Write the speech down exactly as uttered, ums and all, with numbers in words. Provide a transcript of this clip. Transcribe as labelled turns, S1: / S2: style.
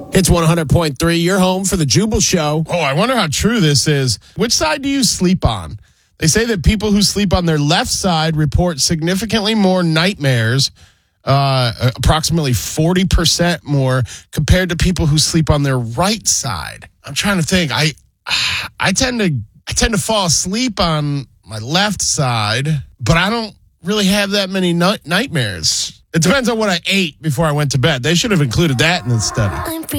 S1: It's one hundred point three, your home for the Jubal Show.
S2: Oh, I wonder how true this is. Which side do you sleep on? They say that people who sleep on their left side report significantly more nightmares, uh, approximately forty percent more compared to people who sleep on their right side. I'm trying to think. I I tend to I tend to fall asleep on my left side, but I don't really have that many night- nightmares. It depends on what I ate before I went to bed. They should have included that in the study.